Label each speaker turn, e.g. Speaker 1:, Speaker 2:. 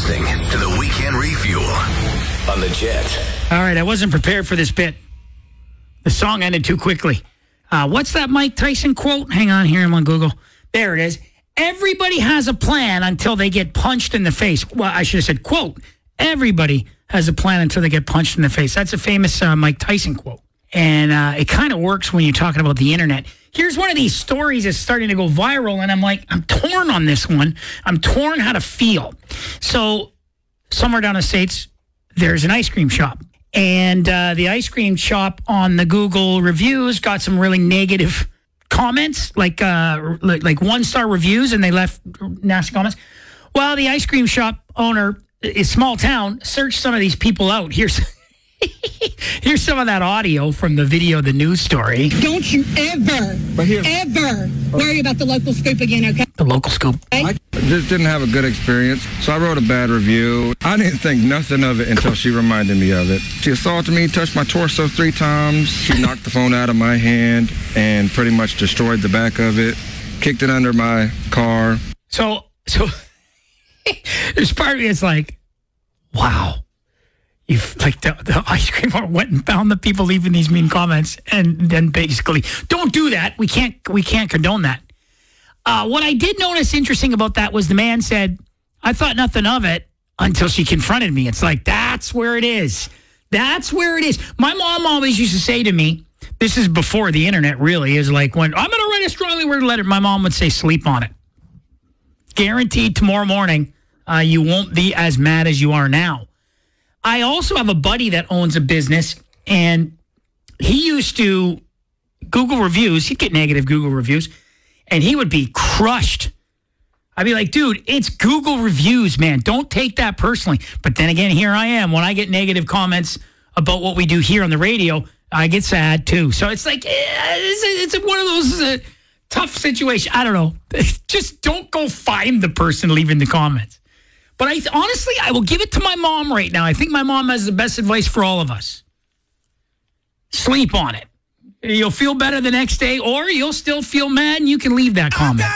Speaker 1: listening to the Weekend Refuel on the Jet.
Speaker 2: All right, I wasn't prepared for this bit. The song ended too quickly. What's that Mike Tyson quote? Hang on here, I'm on Google. There it is. Everybody has a plan until they get punched in the face. Well, I should have said, quote, everybody has a plan until they get punched in the face. That's a famous Mike Tyson quote. And it kind of works when you're talking about the internet. Here's one of these stories that's starting to go viral, and I'm like, I'm torn on this one. I'm torn how to feel. So somewhere down the States, there's an ice cream shop. And the ice cream shop on the Google reviews got some really negative comments, like 1-star reviews, and they left nasty comments. Well, the ice cream shop owner, is small town, searched some of these people out. Here's some of that audio from the video, the news story.
Speaker 3: Don't you ever worry about the local scoop again, okay?
Speaker 2: The local scoop.
Speaker 4: I just didn't have a good experience, so I wrote a bad review. I didn't think nothing of it until she reminded me of it. She assaulted me, touched my torso 3 times. She knocked the phone out of my hand and pretty much destroyed the back of it, kicked it under my car.
Speaker 2: So there's part of me that's like, wow. You've like the ice cream bar went and found the people leaving these mean comments, and then basically don't do that. We can't condone that. What I did notice interesting about that was the man said, I thought nothing of it until she confronted me. It's like, that's where it is. That's where it is. My mom always used to say to me, this is before the internet really, is like, when I'm going to write a strongly worded letter, my mom would say, sleep on it. Guaranteed tomorrow morning, you won't be as mad as you are now. I also have a buddy that owns a business, and he used to Google reviews. He'd get negative Google reviews, and he would be crushed. I'd be like, dude, it's Google reviews, man. Don't take that personally. But then again, here I am. When I get negative comments about what we do here on the radio, I get sad, too. So it's like, it's one of those tough situations. I don't know. Just don't go find the person leaving the comments. But honestly, I will give it to my mom right now. I think my mom has the best advice for all of us. Sleep on it. You'll feel better the next day, or you'll still feel mad and you can leave that comment.